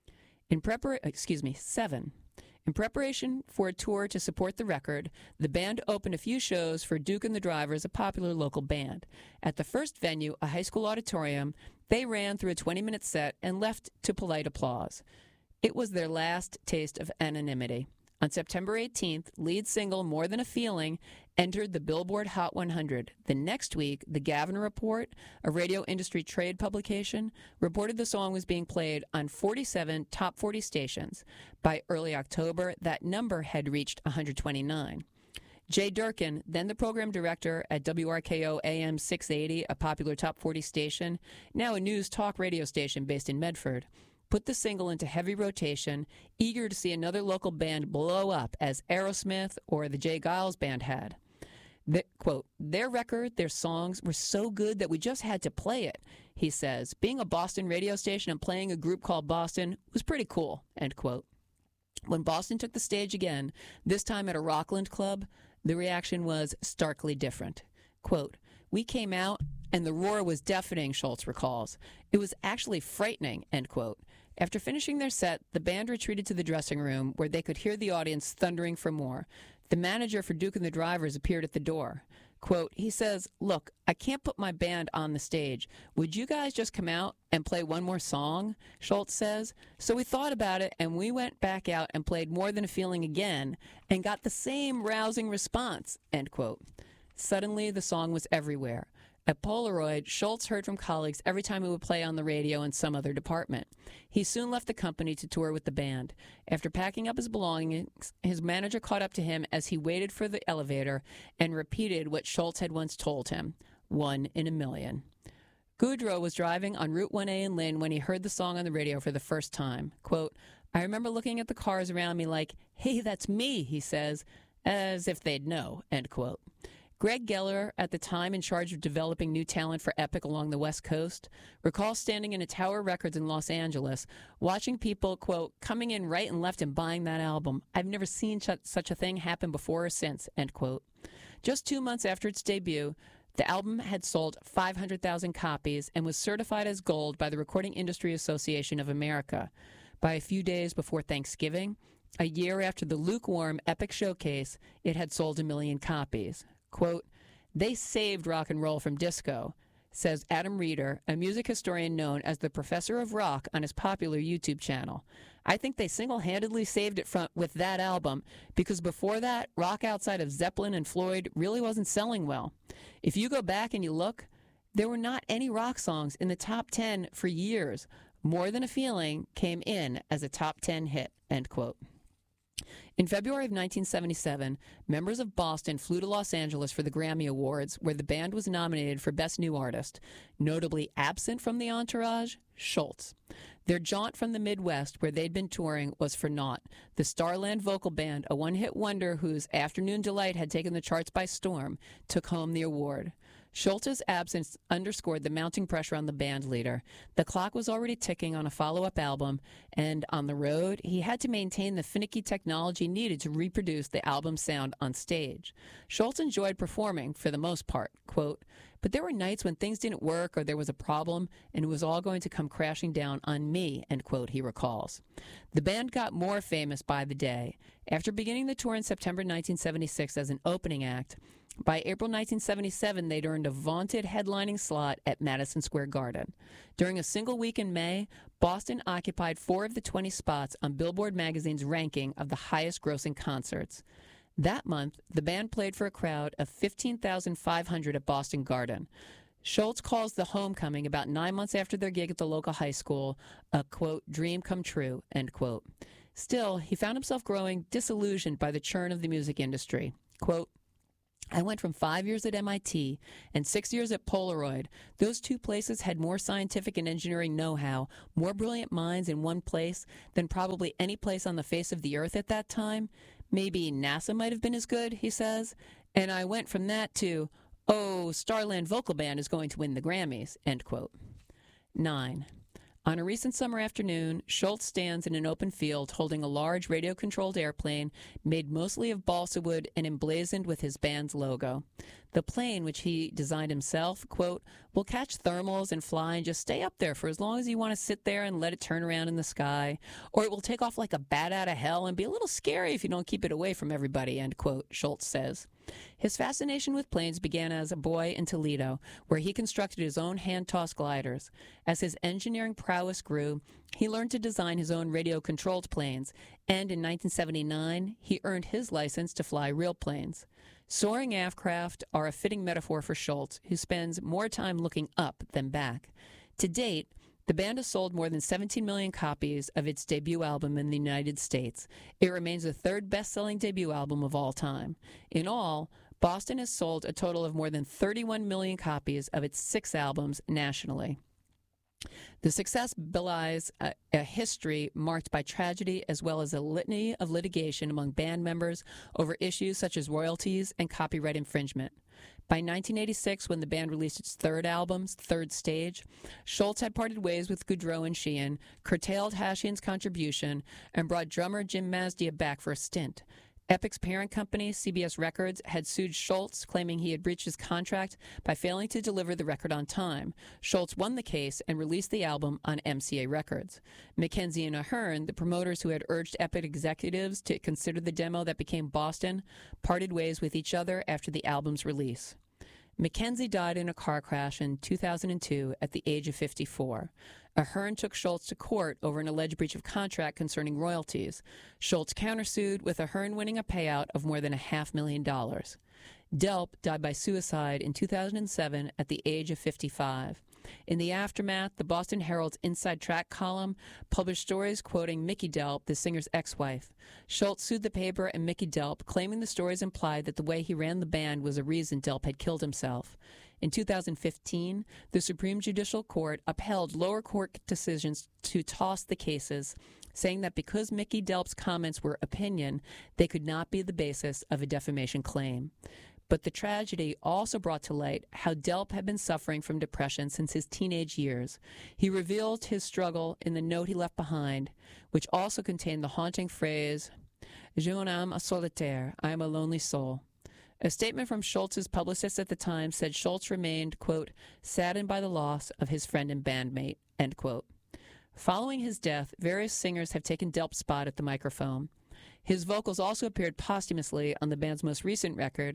7. In preparation for a tour to support the record, the band opened a few shows for Duke and the Drivers, a popular local band. At the first venue, a high school auditorium, they ran through a 20-minute set and left to polite applause. It was their last taste of anonymity. On September 18th, lead single More Than a Feeling entered the Billboard Hot 100. The next week, the Gavin Report, a radio industry trade publication, reported the song was being played on 47 top 40 stations. By early October, that number had reached 129. Jay Durkin, then the program director at WRKO AM 680, a popular top 40 station, now a news talk radio station based in Medford, put the single into heavy rotation, eager to see another local band blow up as Aerosmith or the Jay Giles Band had. Quote, "Their record, their songs were so good that we just had to play it," he says. "Being a Boston radio station and playing a group called Boston was pretty cool," end quote. When Boston took the stage again, this time at a Rockland club, the reaction was starkly different. Quote, "We came out and the roar was deafening," Schultz recalls. "It was actually frightening," end quote. After finishing their set, the band retreated to the dressing room where they could hear the audience thundering for more. The manager for Duke and the Drivers appeared at the door. Quote, he says, "Look, I can't put my band on the stage. Would you guys just come out and play one more song?" Schultz says. "So we thought about it and we went back out and played More Than a Feeling again and got the same rousing response," end quote. Suddenly, the song was everywhere. At Polaroid, Schultz heard from colleagues every time it would play on the radio in some other department. He soon left the company to tour with the band. After packing up his belongings, his manager caught up to him as he waited for the elevator and repeated what Schultz had once told him, 1 in a million. Goudreau was driving on Route 1A in Lynn when he heard the song on the radio for the first time. Quote, "I remember looking at the cars around me like, 'Hey, that's me,' he says, as if they'd know," end quote. Greg Geller, at the time in charge of developing new talent for Epic along the West Coast, recalls standing in a Tower Records in Los Angeles, watching people, quote, "coming in right and left and buying that album. I've never seen such a thing happen before or since," end quote. Just 2 months after its debut, the album had sold 500,000 copies and was certified as gold by the Recording Industry Association of America. By a few days before Thanksgiving, a year after the lukewarm Epic Showcase, it had sold 1 million copies. Quote, "They saved rock and roll from disco," says Adam Reeder, a music historian known as the Professor of Rock on his popular YouTube channel. "I think they single-handedly saved it with that album, because before that, rock outside of Zeppelin and Floyd really wasn't selling well. If you go back and you look, there were not any rock songs in the top 10 for years. More Than a Feeling came in as a top 10 hit," end quote. In February of 1977, members of Boston flew to Los Angeles for the Grammy Awards, where the band was nominated for Best New Artist. Notably absent from the entourage, Schultz. Their jaunt from the Midwest, where they'd been touring, was for naught. The Starland Vocal Band, a one-hit wonder whose Afternoon Delight had taken the charts by storm, took home the award. Schultz's absence underscored the mounting pressure on the band leader. The clock was already ticking on a follow-up album, and on the road, he had to maintain the finicky technology needed to reproduce the album's sound on stage. Schultz enjoyed performing, for the most part, quote, "But there were nights when things didn't work or there was a problem, and it was all going to come crashing down on me," end quote, he recalls. The band got more famous by the day. After beginning the tour in September 1976 as an opening act, by April 1977, they'd earned a vaunted headlining slot at Madison Square Garden. During a single week in May, Boston occupied 4 of the 20 spots on Billboard magazine's ranking of the highest-grossing concerts. That month, the band played for a crowd of 15,500 at Boston Garden. Schultz calls the homecoming about 9 months after their gig at the local high school a, quote, dream come true, end quote. Still, he found himself growing disillusioned by the churn of the music industry. Quote, I went from 5 years at MIT and 6 years at Polaroid. Those two places had more scientific and engineering know-how, more brilliant minds in one place than probably any place on the face of the earth at that time. Maybe NASA might have been as good, he says. And I went from that to, oh, Starland Vocal Band is going to win the Grammys, end quote. 9. On a recent summer afternoon, Schultz stands in an open field holding a large radio-controlled airplane made mostly of balsa wood and emblazoned with his band's logo. The plane, which he designed himself, quote, will catch thermals and fly and just stay up there for as long as you want to sit there and let it turn around in the sky. Or it will take off like a bat out of hell and be a little scary if you don't keep it away from everybody, end quote, Schultz says. His fascination with planes began as a boy in Toledo, where he constructed his own hand-tossed gliders. As his engineering prowess grew, he learned to design his own radio-controlled planes, and in 1979, he earned his license to fly real planes. Soaring aircraft are a fitting metaphor for Schultz, who spends more time looking up than back. To date, the band has sold more than 17 million copies of its debut album in the United States. It remains the third best-selling debut album of all time. In all, Boston has sold a total of more than 31 million copies of its 6 albums nationally. The success belies a history marked by tragedy as well as a litany of litigation among band members over issues such as royalties and copyright infringement. By 1986, when the band released its third album, Third Stage, Schultz had parted ways with Goudreau and Sheehan, curtailed Hashian's contribution, and brought drummer Jim Mazdia back for a stint. Epic's parent company, CBS Records, had sued Schultz, claiming he had breached his contract by failing to deliver the record on time. Schultz won the case and released the album on MCA Records. Mackenzie and Ahern, the promoters who had urged Epic executives to consider the demo that became Boston, parted ways with each other after the album's release. Mackenzie died in a car crash in 2002 at the age of 54. Ahern took Schultz to court over an alleged breach of contract concerning royalties. Schultz countersued, with Ahern winning a payout of more than $500,000. Delp died by suicide in 2007 at the age of 55. In the aftermath, the Boston Herald's Inside Track column published stories quoting Mickey Delp, the singer's ex-wife. Schultz sued the paper and Mickey Delp, claiming the stories implied that the way he ran the band was a reason Delp had killed himself. In 2015, the Supreme Judicial Court upheld lower court decisions to toss the cases, saying that because Mickey Delp's comments were opinion, they could not be the basis of a defamation claim. But the tragedy also brought to light how Delp had been suffering from depression since his teenage years. He revealed his struggle in the note he left behind, which also contained the haunting phrase, "Je un âme solitaire, I am a lonely soul." A statement from Schultz's publicist at the time said Schultz remained, quote, saddened by the loss of his friend and bandmate, end quote. Following his death, various singers have taken Delp's spot at the microphone. His vocals also appeared posthumously on the band's most recent record,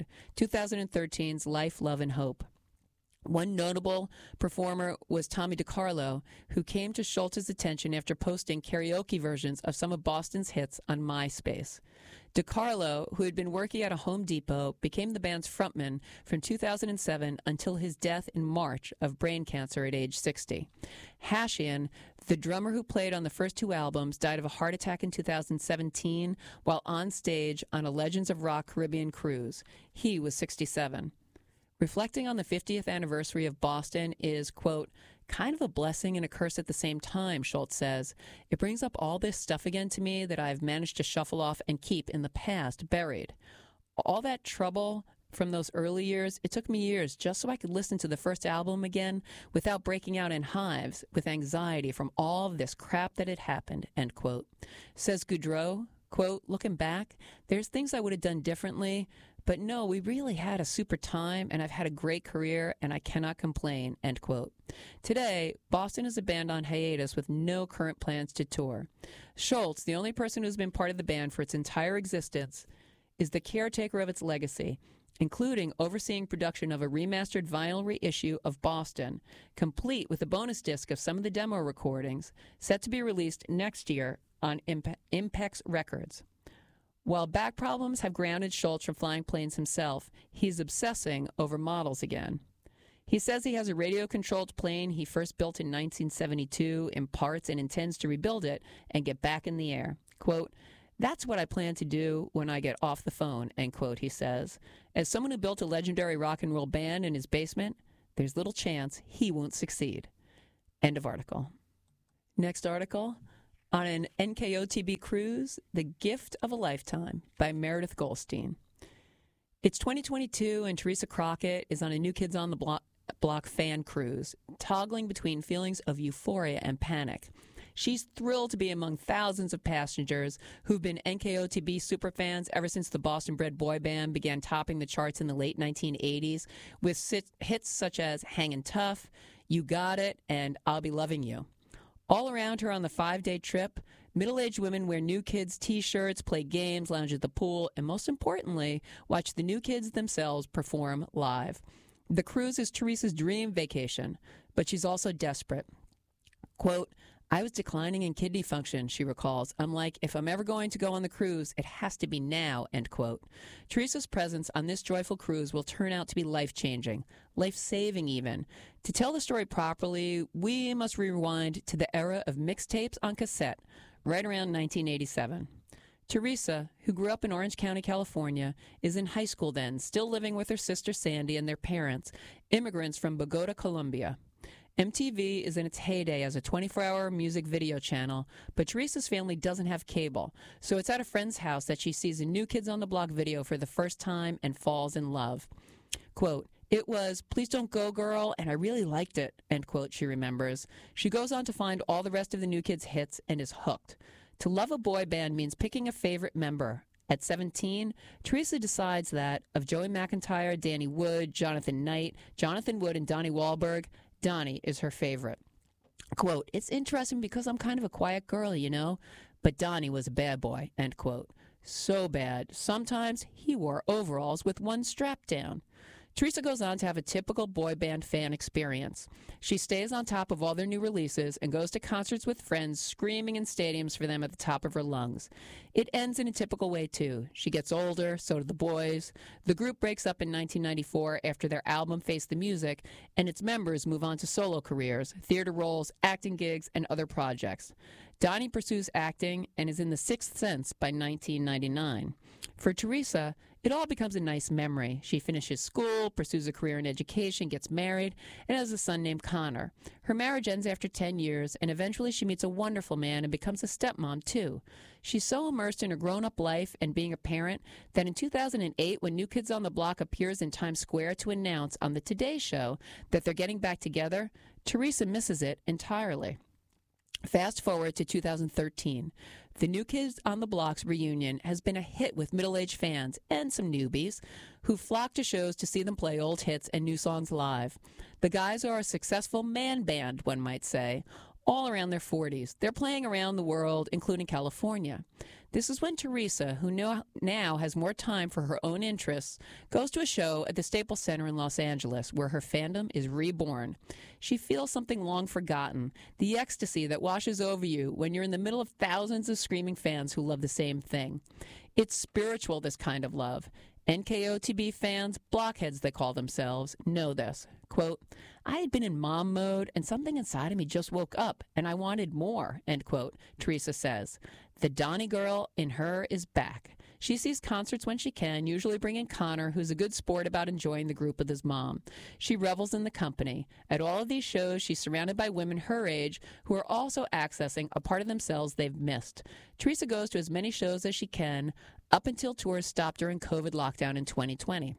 2013's Life, Love, and Hope. One notable performer was Tommy DiCarlo, who came to Schultz's attention after posting karaoke versions of some of Boston's hits on MySpace. DiCarlo, who had been working at a Home Depot, became the band's frontman from 2007 until his death in March of brain cancer at age 60. Hashian, the drummer who played on the first 2 albums, died of a heart attack in 2017 while on stage on a Legends of Rock Caribbean cruise. He was 67. Reflecting on the 50th anniversary of Boston is, quote, kind of a blessing and a curse at the same time, Schultz says. It brings up all this stuff again to me that I've managed to shuffle off and keep in the past buried. All that trouble from those early years, it took me years just so I could listen to the first album again without breaking out in hives with anxiety from all of this crap that had happened, end quote. Says Goudreau, quote, looking back, there's things I would have done differently, but no, we really had a super time, and I've had a great career, and I cannot complain, end quote. Today, Boston is a band on hiatus with no current plans to tour. Schultz, the only person who's been part of the band for its entire existence, is the caretaker of its legacy, including overseeing production of a remastered vinyl reissue of Boston, complete with a bonus disc of some of the demo recordings, set to be released next year on Impex Records. While back problems have grounded Schultz from flying planes himself, he's obsessing over models again. He says he has a radio-controlled plane he first built in 1972 in parts and intends to rebuild it and get back in the air. Quote, "That's what I plan to do when I get off the phone," end quote, he says. As someone who built a legendary rock and roll band in his basement, there's little chance he won't succeed. End of article. Next article, on an NKOTB cruise, The Gift of a Lifetime by Meredith Goldstein. It's 2022 and Teresa Crockett is on a New Kids on the Block fan cruise, toggling between feelings of euphoria and panic. She's thrilled to be among thousands of passengers who've been NKOTB superfans ever since the Boston-bred boy band began topping the charts in the late 1980s with hits such as Hangin' Tough, You Got It, and I'll Be Loving You. All around her on the 5-day trip, middle-aged women wear New Kids T-shirts, play games, lounge at the pool, and most importantly, watch the New Kids themselves perform live. The cruise is Teresa's dream vacation, but she's also desperate. Quote, "I was declining in kidney function," she recalls. "I'm like, if I'm ever going to go on the cruise, it has to be now," end quote. Teresa's presence on this joyful cruise will turn out to be life-changing, life-saving even. To tell the story properly, we must rewind to the era of mixtapes on cassette, right around 1987. Teresa, who grew up in Orange County, California, is in high school then, still living with her sister Sandy and their parents, immigrants from Bogota, Colombia. MTV is in its heyday as a 24-hour music video channel, but Teresa's family doesn't have cable, so it's at a friend's house that she sees a New Kids on the Block video for the first time and falls in love. Quote, "It was, Please Don't Go Girl, and I really liked it," end quote, she remembers. She goes on to find all the rest of the New Kids hits and is hooked. To love a boy band means picking a favorite member. At 17, Teresa decides that of Joey McIntyre, Danny Wood, Jonathan Knight, Jonathan Wood, and Donnie Wahlberg, Donnie is her favorite. Quote, "It's interesting because I'm kind of a quiet girl, you know, but Donnie was a bad boy," end quote. So bad, sometimes he wore overalls with one strap down. Teresa goes on to have a typical boy band fan experience. She stays on top of all their new releases and goes to concerts with friends, screaming in stadiums for them at the top of her lungs. It ends in a typical way, too. She gets older, so do the boys. The group breaks up in 1994 after their album Face the Music, and its members move on to solo careers, theater roles, acting gigs, and other projects. Donnie pursues acting and is in The Sixth Sense by 1999. For Teresa, it all becomes a nice memory. She finishes school, pursues a career in education, gets married, and has a son named Connor. Her marriage ends after 10 years, and eventually she meets a wonderful man and becomes a stepmom, too. She's so immersed in her grown-up life and being a parent that in 2008, when New Kids on the Block appears in Times Square to announce on the Today Show that they're getting back together, Teresa misses it entirely. Fast forward to 2013. The New Kids on the Block's reunion has been a hit with middle-aged fans and some newbies who flock to shows to see them play old hits and new songs live. The guys are a successful man band, one might say, all around their 40s. They're playing around the world, including California. This is when Teresa, who now has more time for her own interests, goes to a show at the Staples Center in Los Angeles, where her fandom is reborn. She feels something long forgotten, the ecstasy that washes over you when you're in the middle of thousands of screaming fans who love the same thing. It's spiritual, this kind of love. NKOTB fans, blockheads they call themselves, know this. Quote, "I had been in mom mode and something inside of me just woke up and I wanted more," end quote, Teresa says. The Donnie girl in her is back. She sees concerts when she can, usually bringing Connor, who's a good sport about enjoying the group with his mom. She revels in the company. At all of these shows, she's surrounded by women her age who are also accessing a part of themselves they've missed. Teresa goes to as many shows as she can, up until tours stopped during COVID lockdown in 2020.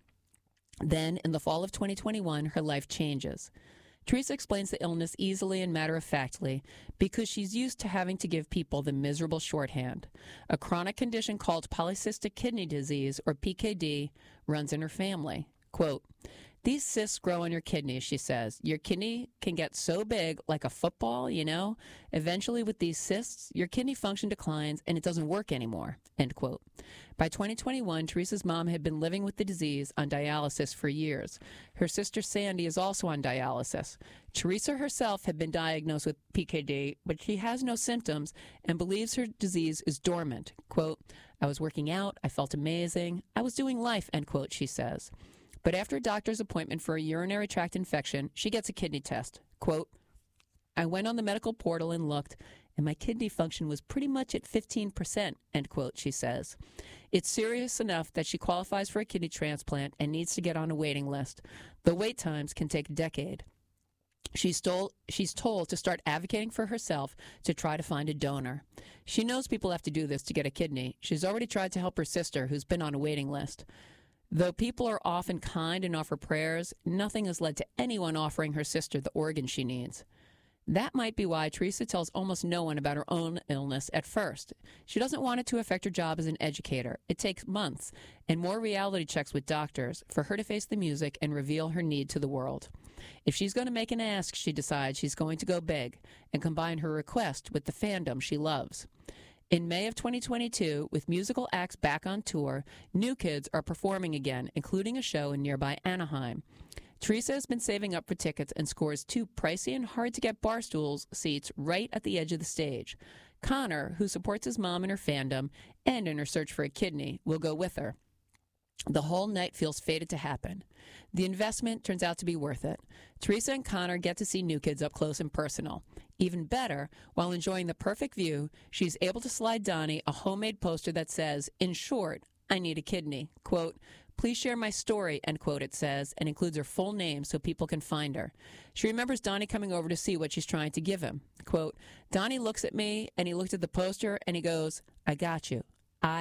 Then, in the fall of 2021, her life changes. Teresa explains the illness easily and matter-of-factly because she's used to having to give people the miserable shorthand. A chronic condition called polycystic kidney disease, or PKD, runs in her family. Quote, These cysts grow on your kidneys, she says. Your kidney can get so big, like a football, you know? Eventually, with these cysts, your kidney function declines and it doesn't work anymore, end quote. By 2021, Teresa's mom had been living with the disease on dialysis for years. Her sister Sandy is also on dialysis. Teresa herself had been diagnosed with PKD, but she has no symptoms and believes her disease is dormant. Quote, I was working out, I felt amazing, I was doing life, end quote, she says. But after a doctor's appointment for a urinary tract infection, she gets a kidney test. Quote, I went on the medical portal and looked, and my kidney function was pretty much at 15%, end quote, she says. It's serious enough that she qualifies for a kidney transplant and needs to get on a waiting list. The wait times can take a decade. She's told to start advocating for herself to try to find a donor. She knows people have to do this to get a kidney. She's already tried to help her sister, who's been on a waiting list. Though people are often kind and offer prayers, nothing has led to anyone offering her sister the organ she needs. That might be why Teresa tells almost no one about her own illness at first. She doesn't want it to affect her job as an educator. It takes months and more reality checks with doctors for her to face the music and reveal her need to the world. If she's going to make an ask, she decides she's going to go big and combine her request with the fandom she loves. In May of 2022, with musical acts back on tour, New Kids are performing again, including a show in nearby Anaheim. Teresa has been saving up for tickets and scores 2 pricey and hard-to-get bar stools seats right at the edge of the stage. Connor, who supports his mom in her fandom and in her search for a kidney, will go with her. The whole night feels fated to happen. The investment turns out to be worth it. Teresa and Connor get to see New Kids up close and personal. Even better, while enjoying the perfect view, she's able to slide Donnie a homemade poster that says, in short, I need a kidney. Quote, please share my story, end quote, it says, and includes her full name so people can find her. She remembers Donnie coming over to see what she's trying to give him. Quote, Donnie looks at me, and he looked at the poster, and he goes, I got you,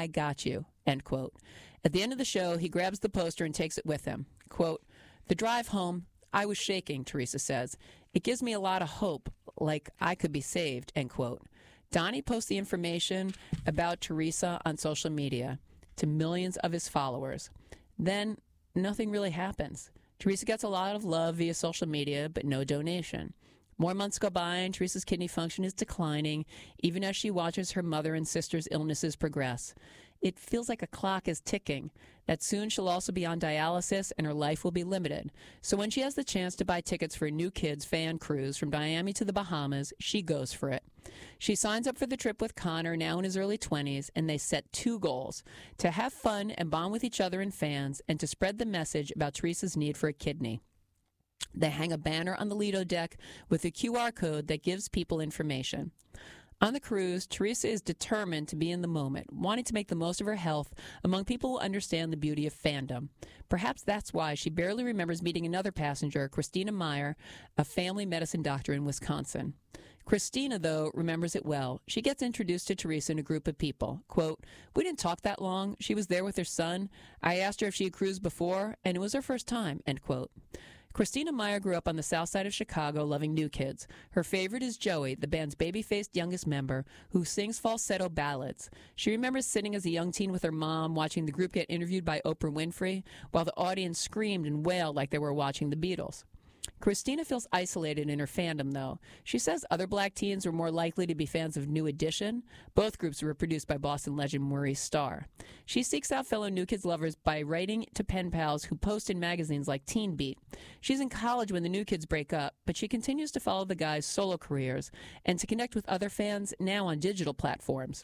end quote. At the end of the show, he grabs the poster and takes it with him. Quote, the drive home, I was shaking, Teresa says. It gives me a lot of hope, like I could be saved, end quote. Donnie posts the information about Teresa on social media to millions of his followers. Then nothing really happens. Teresa gets a lot of love via social media, but no donation. More months go by and Teresa's kidney function is declining, even as she watches her mother and sister's illnesses progress. It feels like a clock is ticking, that soon she'll also be on dialysis and her life will be limited. So when she has the chance to buy tickets for a New Kids fan cruise from Miami to the Bahamas, she goes for it. She signs up for the trip with Connor, now in his early 20s, and they set 2 goals: to have fun and bond with each other and fans, and to spread the message about Teresa's need for a kidney. They hang a banner on the Lido deck with a QR code that gives people information. On the cruise, Teresa is determined to be in the moment, wanting to make the most of her health among people who understand the beauty of fandom. Perhaps that's why she barely remembers meeting another passenger, Christina Meyer, a family medicine doctor in Wisconsin. Christina, though, remembers it well. She gets introduced to Teresa in a group of people. Quote, we didn't talk that long. She was there with her son. I asked her if she had cruised before, and it was her first time, end quote. Christina Meyer grew up on the south side of Chicago, loving New Kids. Her favorite is Joey, the band's baby-faced youngest member, who sings falsetto ballads. She remembers sitting as a young teen with her mom, watching the group get interviewed by Oprah Winfrey, while the audience screamed and wailed like they were watching the Beatles. Christina feels isolated in her fandom, though. She says other black teens were more likely to be fans of New Edition. Both groups were produced by Boston legend Maurice Starr. She seeks out fellow New Kids lovers by writing to pen pals who post in magazines like Teen Beat. She's in college when the New Kids break up, but she continues to follow the guys' solo careers and to connect with other fans now on digital platforms.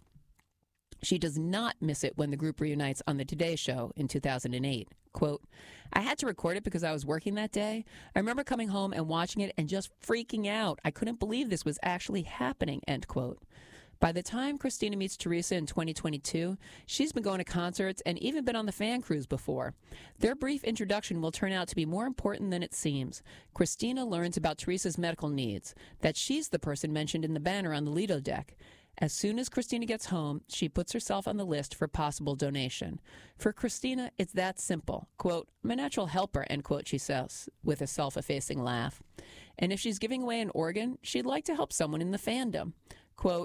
She does not miss it when the group reunites on The Today Show in 2008. Quote, I had to record it because I was working that day. I remember coming home and watching it and just freaking out. I couldn't believe this was actually happening, end quote. By the time Christina meets Teresa in 2022, she's been going to concerts and even been on the fan cruise before. Their brief introduction will turn out to be more important than it seems. Christina learns about Teresa's medical needs, that she's the person mentioned in the banner on the Lido deck. As soon as Christina gets home, she puts herself on the list for possible donation. For Christina, it's that simple. Quote, I'm a natural helper, end quote, she says, with a self-effacing laugh. And if she's giving away an organ, she'd like to help someone in the fandom. Quote,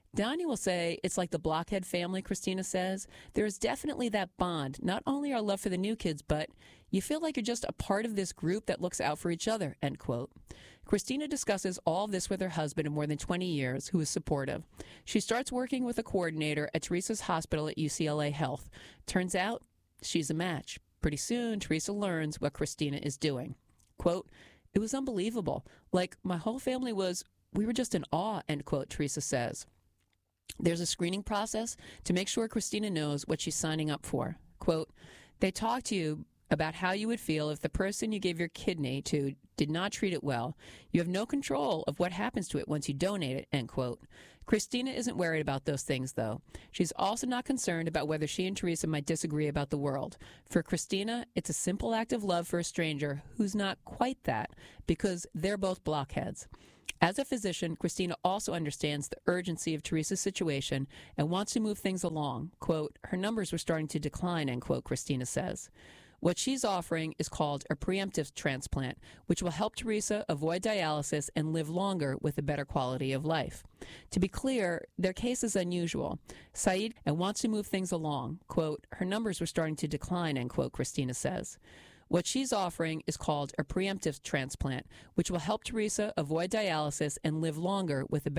Donnie will say it's like the Blockhead family, Christina says. There is definitely that bond, not only our love for the new kids, but you feel like you're just a part of this group that looks out for each other, end quote. Christina discusses all of this with her husband of more than 20 years, who is supportive. She starts working with a coordinator at Teresa's hospital at UCLA Health. Turns out she's a match. Pretty soon, Teresa learns what Christina is doing. Quote, "It was unbelievable. Like, my whole family we were just in awe," end quote, Teresa says. There's a screening process to make sure Christina knows what she's signing up for. Quote, "They talk to you about how you would feel if the person you gave your kidney to did not treat it well. You have no control of what happens to it once you donate it," end quote. Christina isn't worried about those things, though. She's also not concerned about whether she and Teresa might disagree about the world. For Christina, it's a simple act of love for a stranger who's not quite that, because they're both blockheads. As a physician, Christina also understands the urgency of Teresa's situation and wants to move things along. Quote, "Her numbers were starting to decline," end quote, Christina says. What she's offering is called a preemptive transplant, which will help Teresa avoid dialysis and live longer with a better quality of life. To be clear, their case is unusual. Saeed wants to move things along. Quote, "Her numbers were starting to decline," end quote, Christina says. What she's offering is called a preemptive transplant, which will help Teresa avoid dialysis and live longer with a better